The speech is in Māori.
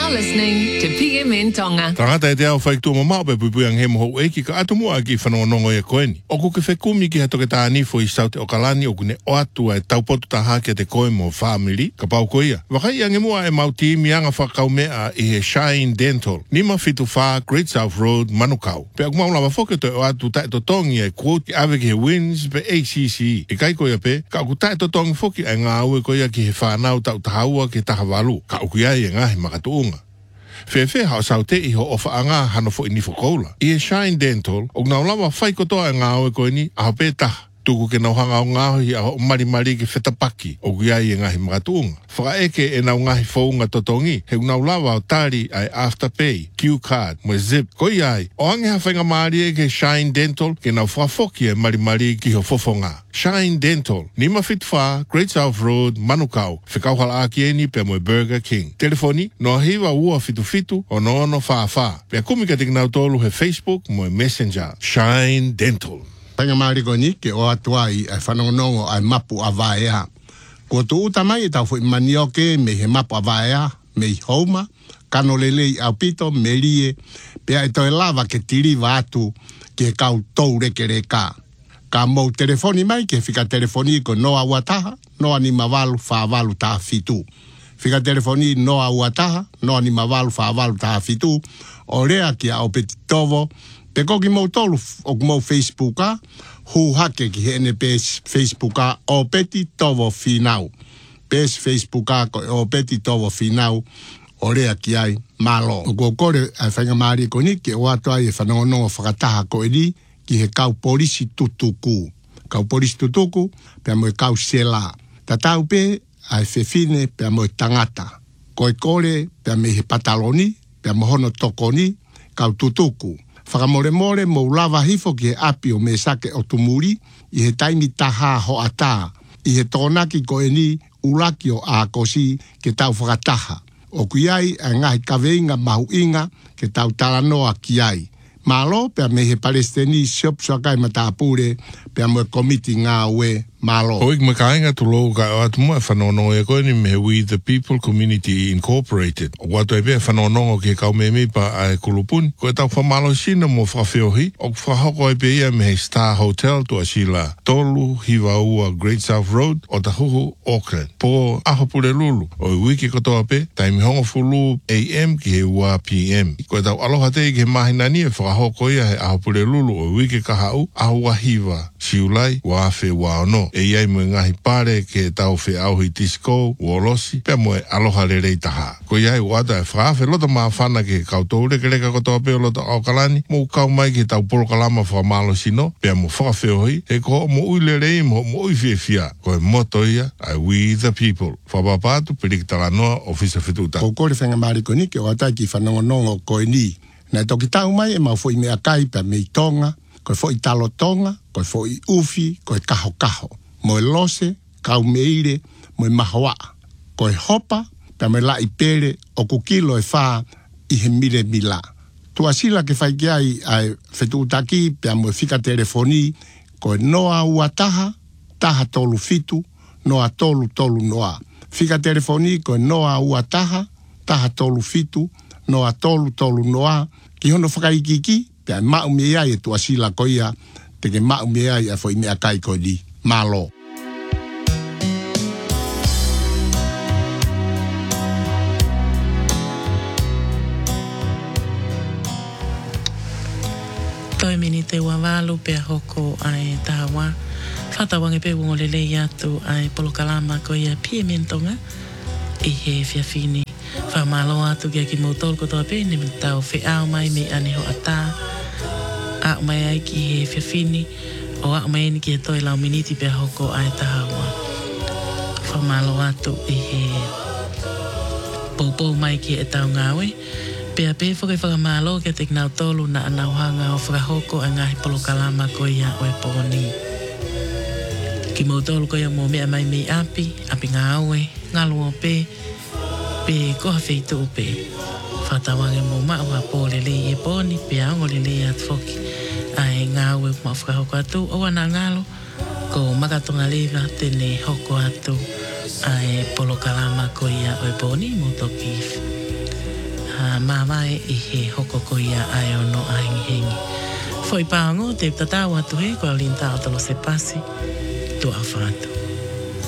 You're listening to PMN Tonga. Tangata e te au whaiktua mamau pe pui ang he moho eki ka atu mua ki whanongongo e koeni. Oku ke whekumi ki hatoke tā anifo I saute o kalani oku ne o atua e taupotu tā hake te koe mo family ka pau koia. Wakai ange mua e mauti mianga whakau mea I he Shine Dental. Nima fitu wha Great South Road Manukau. Pe aku maula wafoke to o atu tae to tongi e quote ki ave ki he wins pe ACC. E kai koia pe ka aku tae to tongi foki e ngā aue koia ki he whanau tau tahaua ki taha walu. Ka uku iai e ngahi makatuunga. Fefe hao saute I ho ofa anga hano fo inifo koula. I e Shine Dental, o ngau lawa whai kotoa e ngā oe koe ni, aho pētaha. Tuku ke nau hanga o ngāho I aho marimari ki whetapaki, o guiai e ngahi makatuunga. Whaka eke e nau ngahi whaunga totongi, he ngau lawa o tari ai Afterpay, Q-Card, mo Zip. Ko iai, o ange hawhainga maari e ke Shine Dental, ke nau whafoki e marimari ki ho fofonga. Shine Dental, Nima Fitfa, Great South Road, Manukau, Whikauhala Akieni pe mo Burger King. Telefoni, no hiwa ua fitu o no ono wha. Pea kumika tik nau tolu he Facebook mo Messenger. Shine Dental. Tanga maari ko ni ke o atua I whanongonongo ai mapu a vaea. Ko tu utamai e tau fo I manioke me he mapu a vaea, me I houma, kano lelei au pito, me rie, pea e toi lava ke tiri atu ke kau tou reke reka. Ka mou telefoni mai ke fika telefoni ko noa uataha, noa ni mavalu whaavalu taha fitu. Fika telefoni noa uataha, noa ni mavalu whaavalu taha fitu, o rea ki a o peti tovo, pe koki mou tolu o mou Facebooka, hu hake ki hene pes Facebooka o peti tovo finau. Pes Facebooka ko o peti tovo finau, o rea ki ai malo. O kore ai whainga maari ko ni ke o atua I whanongonongo whakataha ko eri, ki he kau polisi tutuku. Kau polisi tutuku, pia mo kau sela. Tatau pe, ai fefine, pia mo tangata. Koe kore, pia me he pataloni, pia mo hono tokoni, kau tutuku. Whakamore mo lava hifo ki he api o me sake o tumuri, I he taimi taha ho ata. I he tonaki ko eni, ulaki o ākosi, ke tau whakataha. O kuiai, a ngahi kaweinga mahu inga, ke tau talanoa kiai. Malo, pia me he Palestini siop soakai matapure, pia mo komiti ngā ue malo. Hoik makainga tu lou ka o atu mua whanonongo e koe ni me he We the People Community Incorporated. O watu e pia whanonongo ke kau me mipa a e kulupuni. Ko e tau whamalo sina mo whawhiohi. O whahoko e pia me he Star Hotel tu asila. Tolu hiwa ua Great South Road o Tahuhu, Auckland. Po ahopure lulu. O I wiki kotoa pe, taimi hongo fulu AM ki he ua PM. Ko e tau aloha te ki he mahinani e whahoko ia he ahopure lulu o I wiki kahau ahua hiwa. Siulai, wafe waono. E iai mo ngahi pare ke tau whi auhi disco, uolosi, pia mo e aloha rerei taha. Ko iai wata e whaafe lota maa whana ke kau tau reka kotoa peo lota au kalani, mo kau mai ke tau poro kalama whamalo sino, pia mo whakawheohi, e ko mo uile rei mo ui fia, ko e moto ia, ai We the People. Whapapatu, pirikitala noa, ofisa whituta. Ko kore whenga maari ko ni ke o atai ki whanongonongo ko e ni. Nei toki tau mai e mau fo I mea kai pia me I tonga, ko e fo I talo tonga, ko e fo I ufi, ko e kaho. Mo e lose, kau meire, mo e mahoa. Ko e hopa, pia me la I pere, o kukilo e wha I he mire mila. Tua sila ke whai ai whetutaki, pia mo e whika telefoni, ko e noa ua taha tolu fitu, noa tolu noa. Whika telefoni, ko e noa ua taha tolu fitu, noa tolu noa. Ki hono whakaikiki, pia mau mea e tua sila ko ia, te ke mau mea e fo I mea kai ko di. Malo. Toi mini te wawalu pea hoko ai tawa. Whatawange pe wungo lelei atu ai polokalama ko ia PMN Tonga. I he whiawhini. Whamalo atu kia ki mautol kotoa pe ni tau whiau mai me aneho ata. A mai ai ki he whiawhini. O a mai ni ki he toi lau miniti pea hoko ai tahawa. Whamalo atu I he poupou mai ki e tau ngawe. Pea pe whakamalo ke te knau tolu na anauhanga o whakahoko a ngahi polokalama ko ia o e pōni. Ki mautolu ko ia mō mea mai mei api ngā aue, ngā lua pe koha wheitu upe. Whatawange mō maua pō lele e pōni, pe aongo lele at whoki. Ai ngā aue ma whakahoko atu, o ana ngalo, ko makatonga lewa tene hoko atu ai polokalama ko ia o e pōni mō toki. mawai I he hoko ko ia ai o no ahengi. Foi paongo te tatau atu he kua linta o talo se pasi. Tua whātu.